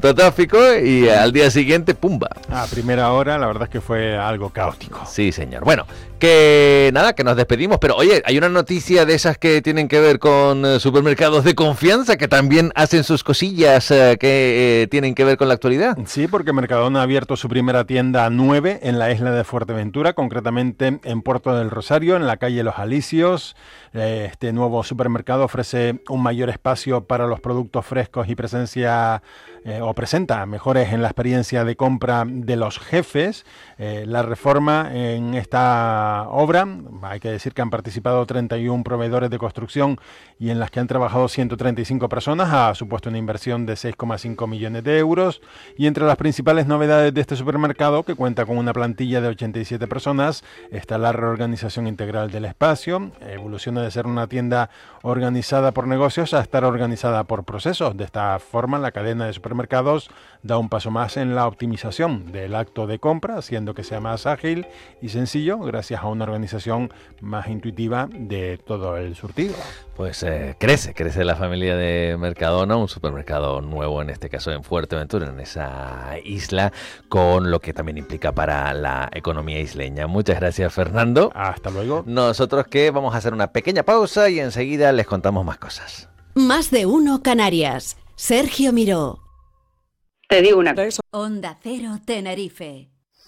tanto tráfico y al día siguiente, ¡pumba! A primera hora, la verdad es que fue algo caótico. Sí, señor. Bueno, que nada, que nos despedimos, pero oye, hay una noticia de esas que tienen que ver con supermercados de confianza que también hacen sus cosillas que tienen que ver con la actualidad. Sí, porque Mercadona ha abierto su primera tienda 9 en la isla de Fuerteventura, concretamente en Puerto del Rosario, en la calle Los Alisios. Este nuevo supermercado ofrece un mayor espacio para los productos frescos y presenta mejores en la experiencia de compra de los jefes. La reforma en esta obra, hay que decir que han participado 31 proveedores de construcción y en las que han trabajado 135 personas, ha supuesto una inversión de 6,5 millones de euros. Y entre las principales novedades de este supermercado, que cuenta con una plantilla de 87 personas, está la reorganización integral del espacio. Evoluciona de ser una tienda organizada por negocios a estar organizada por procesos. De esta forma, la cadena de supermercados da un paso más en la optimización del acto de compra, haciendo que sea más ágil y sencillo gracias a una organización más intuitiva de todo el surtido. Pues crece la familia de Mercadona, un supermercado nuevo, en este caso en Fuerteventura, en esa isla, con lo que también implica para la economía isleña. Muchas gracias, Fernando. Hasta luego. Nosotros que vamos a hacer una pequeña pausa y enseguida les contamos más cosas. Más de uno Canarias. Sergio Miró. Te digo una cosa. Onda Cero Tenerife.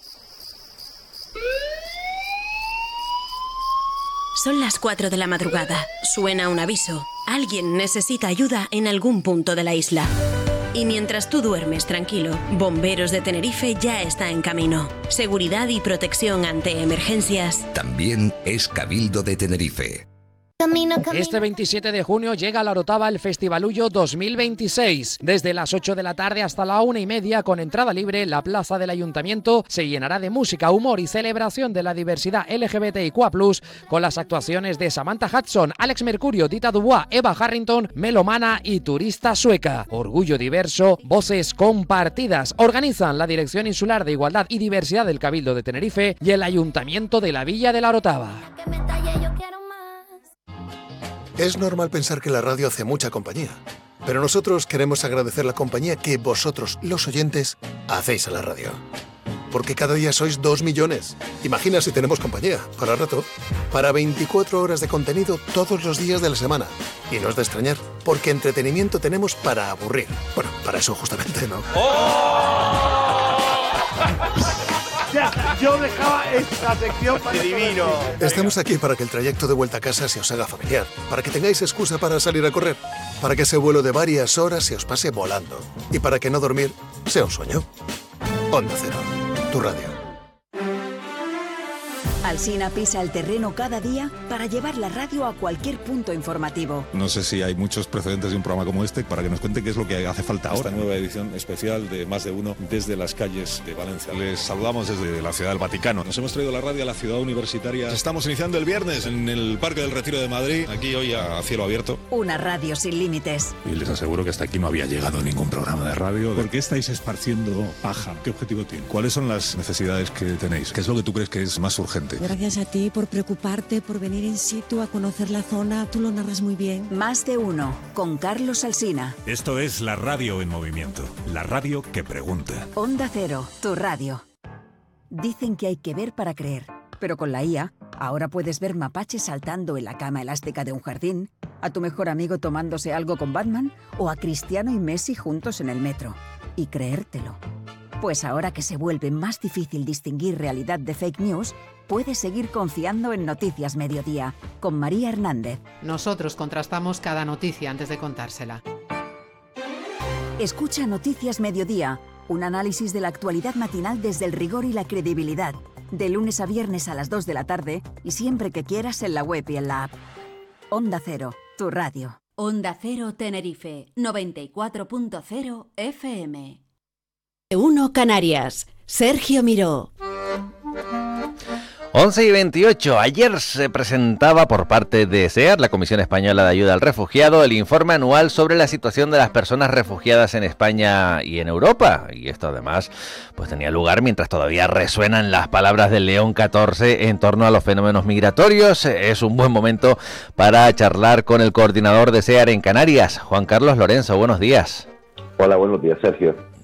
Son las 4 de la madrugada. Suena un aviso. Alguien necesita ayuda en algún punto de la isla. Y mientras tú duermes tranquilo, Bomberos de Tenerife ya está en camino. Seguridad y protección ante emergencias. También es Cabildo de Tenerife. Este 27 de junio llega a La Orotava el Festivalullo 2026. Desde las 8 de la tarde hasta la 1:30, con entrada libre, la plaza del Ayuntamiento se llenará de música, humor y celebración de la diversidad LGBTIQ+, con las actuaciones de Samantha Hudson, Alex Mercurio, Dita Dubois, Eva Harrington, Melomana y Turista Sueca. Orgullo diverso, voces compartidas. Organizan la Dirección Insular de Igualdad y Diversidad del Cabildo de Tenerife y el Ayuntamiento de la Villa de La Orotava. Es normal pensar que la radio hace mucha compañía, pero nosotros queremos agradecer la compañía que vosotros, los oyentes, hacéis a la radio. Porque cada día sois 2 millones. Imagina si tenemos compañía, para rato, para 24 horas de contenido todos los días de la semana. Y no es de extrañar, porque entretenimiento tenemos para aburrir. Bueno, para eso justamente, ¿no? Yo dejaba esta sección para divino. Estamos aquí para que el trayecto de vuelta a casa se os haga familiar, para que tengáis excusa para salir a correr, para que ese vuelo de varias horas se os pase volando y para que no dormir sea un sueño. Onda Cero, tu radio. Alsina pisa el terreno cada día para llevar la radio a cualquier punto informativo. No sé si hay muchos precedentes de un programa como este para que nos cuente qué es lo que hace falta ahora. Esta nueva edición especial de Más de Uno desde las calles de Valencia. Les saludamos desde la Ciudad del Vaticano. Nos hemos traído la radio a la ciudad universitaria. Estamos iniciando el viernes en el Parque del Retiro de Madrid, aquí hoy a cielo abierto. Una radio sin límites. Y les aseguro que hasta aquí no había llegado ningún programa de radio. ¿Por qué estáis esparciendo paja? ¿Qué objetivo tiene? ¿Cuáles son las necesidades que tenéis? ¿Qué es lo que tú crees que es más urgente? Gracias a ti por preocuparte, por venir in situ a conocer la zona. Tú lo narras muy bien. Más de uno, con Carlos Alsina. Esto es la radio en movimiento. La radio que pregunta. Onda Cero, tu radio. Dicen que hay que ver para creer, pero con la IA, ahora puedes ver mapaches saltando en la cama elástica de un jardín, a tu mejor amigo tomándose algo con Batman o a Cristiano y Messi juntos en el metro. Y creértelo. Pues ahora que se vuelve más difícil distinguir realidad de fake news, puedes seguir confiando en Noticias Mediodía, con María Hernández. Nosotros contrastamos cada noticia antes de contársela. Escucha Noticias Mediodía, un análisis de la actualidad matinal desde el rigor y la credibilidad, de lunes a viernes a las 2 de la tarde y siempre que quieras en la web y en la app. Onda Cero, tu radio. Onda Cero Tenerife, 94.0 FM. 1 Canarias, Sergio Miró. 11:28. Ayer se presentaba por parte de SEAT, la Comisión Española de Ayuda al Refugiado, el informe anual sobre la situación de las personas refugiadas en España y en Europa. Y esto además pues tenía lugar mientras todavía resuenan las palabras del León XIV en torno a los fenómenos migratorios. Es un buen momento para charlar con el coordinador de SEAT en Canarias, Juan Carlos Lorenzo. Buenos días. Hola, buenos días, Sergio.